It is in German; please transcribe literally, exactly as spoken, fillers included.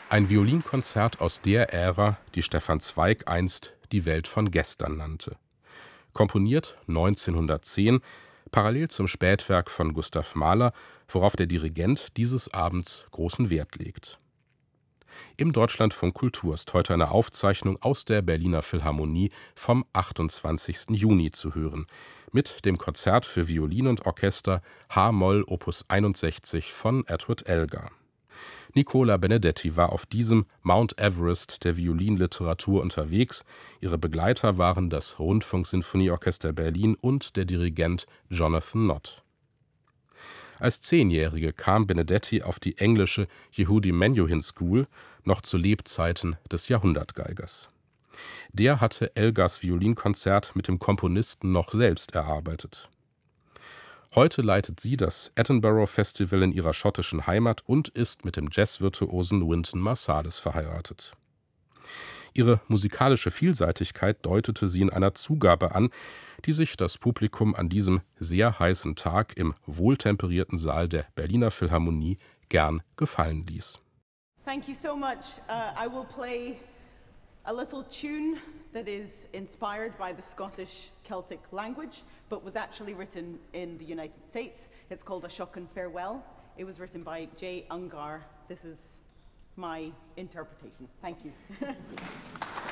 Ein Violinkonzert aus der Ära, die Stefan Zweig einst die Welt von gestern nannte. Komponiert neunzehnhundertzehn, parallel zum Spätwerk von Gustav Mahler, worauf der Dirigent dieses Abends großen Wert legt. Im Deutschlandfunk Kultur ist heute eine Aufzeichnung aus der Berliner Philharmonie vom achtundzwanzigsten Juni zu hören, mit dem Konzert für Violin und Orchester h-Moll Opus einundsechzig von Edward Elgar. Nicola Benedetti war auf diesem Mount Everest der Violinliteratur unterwegs. Ihre Begleiter waren das Rundfunksinfonieorchester Berlin und der Dirigent Jonathan Nott. Als Zehnjährige kam Benedetti auf die englische Yehudi Menuhin School, noch zu Lebzeiten des Jahrhundertgeigers. Der hatte Elgars Violinkonzert mit dem Komponisten noch selbst erarbeitet. Heute leitet sie das Edinburgh Festival in ihrer schottischen Heimat und ist mit dem Jazzvirtuosen Wynton Marsalis verheiratet. Ihre musikalische Vielseitigkeit deutete sie in einer Zugabe an, die sich das Publikum an diesem sehr heißen Tag im wohltemperierten Saal der Berliner Philharmonie gern gefallen ließ. Thank you so much. Uh, I will play a little tune that is inspired by the Scottish Celtic language, but was actually written in the United States. It's called A Shock and Farewell. It was written by Jay Ungar. This is my interpretation. Thank you.